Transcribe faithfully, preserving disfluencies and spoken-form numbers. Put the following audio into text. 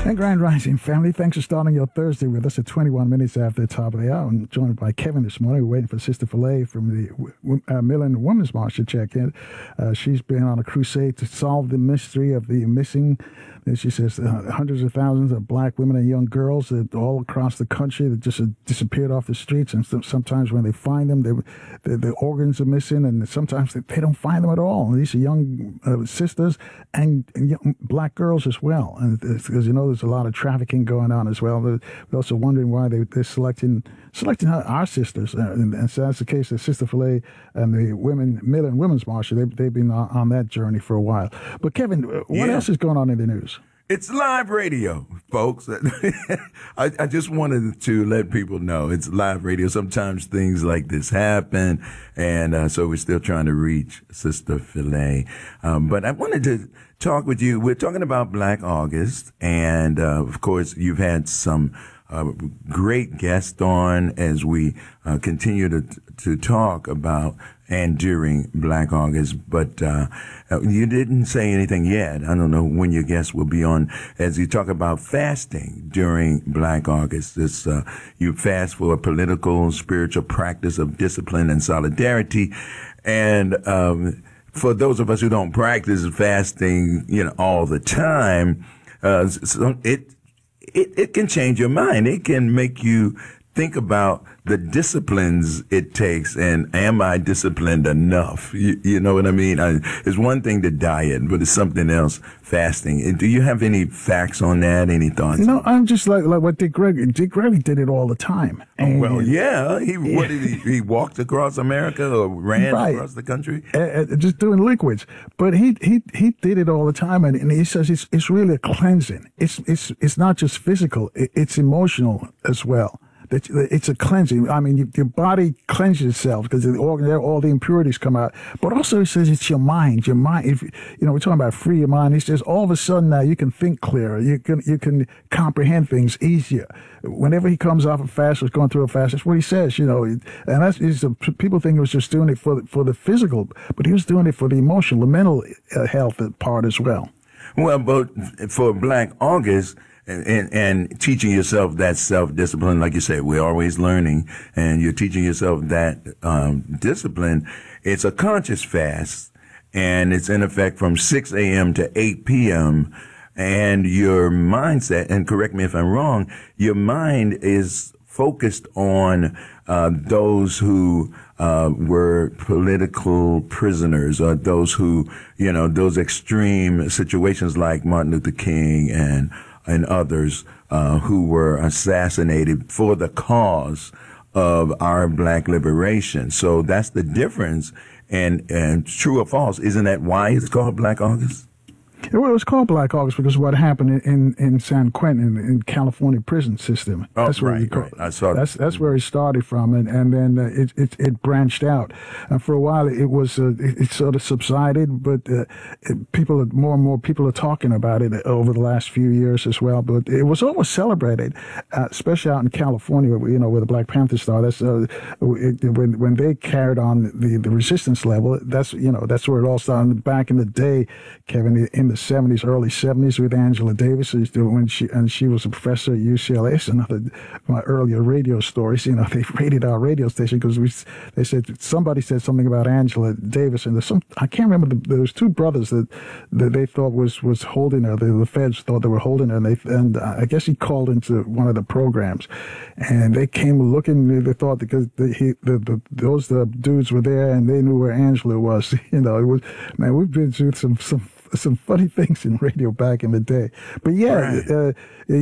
And Grand Rising family, thanks for starting your Thursday with us at twenty-one minutes after the top of the hour. I'm joined by Kevin this morning. We're waiting for Sister Filet from the uh, Millen Women's March to check in. Uh, she's been on a crusade to solve the mystery of the missing, as she says, uh, hundreds of thousands of black women and young girls that all across the country that just uh, disappeared off the streets. And so, sometimes when they find them, they, they, the organs are missing, and sometimes they, they don't find them at all. And these are young uh, sisters and, and young black girls as well. And because, you know, there's a lot of trafficking going on as well. We're also wondering why they, they're selecting selecting our sisters. Uh, and, and so that's the case. The Sister Filet and the women, Millen Women's March, they, they've been on, on that journey for a while. But Kevin, what yeah. else is going on in the news? It's live radio, folks. I, I just wanted to let people know it's live radio. Sometimes things like this happen, and uh, so we're still trying to reach Sister Filet. Um, but I wanted to talk with you. We're talking about Black August, and uh, of course, you've had some uh, great guests on as we uh, continue to to talk about and during Black August, but uh, you didn't say anything yet. I don't know when your guest will be on as you talk about fasting during Black August. This, uh, you fast for a political, spiritual practice of discipline and solidarity. And um, for those of us who don't practice fasting, you know, all the time, uh, so it, it it can change your mind. It can make you think about the disciplines it takes, and am I disciplined enough? You, you know what I mean? I, it's one thing to diet, but it's something else, fasting. Do you have any facts on that? Any thoughts? No, I'm just like like what Dick Gregory. Dick Gregory did it all the time. And, well, yeah. He yeah. what did he? He walked across America or ran right. across the country, uh, uh, just doing liquids. But he he he did it all the time, and, and he says it's it's really a cleansing. It's it's it's not just physical; it, it's emotional as well. It's a cleansing. I mean, your body cleanses itself because the organ, all the impurities come out. But also, it says it's your mind. Your mind. If you know, we're talking about free your mind. He says all of a sudden now you can think clearer. You can you can comprehend things easier. Whenever he comes off a fast or is going through a fast, that's what he says. You know, and that's is the, people think he was just doing it for for the physical, but he was doing it for the emotional, the mental uh, health part as well. Well, but for Black August. And, and, and teaching yourself that self-discipline, like you said, we're always learning, and you're teaching yourself that um, discipline. It's a conscious fast, and it's in effect from six a.m. to eight p.m., and your mindset, and correct me if I'm wrong, your mind is focused on uh, those who uh, were political prisoners, or those who, you know, those extreme situations like Martin Luther King and and others uh, who were assassinated for the cause of our black liberation. So that's the difference. And, and true or false, isn't that why it's called Black August? Well, it was called Black August because of what happened in, in, in San Quentin, in, in California prison system. Oh, that's where right, he called, right. I saw that. That's, that's where it started from, and, and then uh, it, it it branched out. And for a while, it was uh, it, it sort of subsided, but uh, it, people, more and more people are talking about it over the last few years as well. But it was always celebrated, uh, especially out in California, you know, where the Black Panther Star. That's uh, it, when when they carried on the, the resistance level. That's you know that's where it all started. Back in the day, Kevin, in the seventies, early seventies, with Angela Davis, when she and she was a professor at U C L A. It's another my earlier radio stories. You know, they raided our radio station because we. They said somebody said something about Angela Davis, and there's some I can't remember. The, there was two brothers that that they thought was was holding her. The, the feds thought they were holding her, and they and I guess he called into one of the programs, and they came looking. They thought because the, he the, the those the dudes were there, and they knew where Angela was. You know, it was man. We've been through some some. some funny things in radio back in the day. But yeah, right. uh,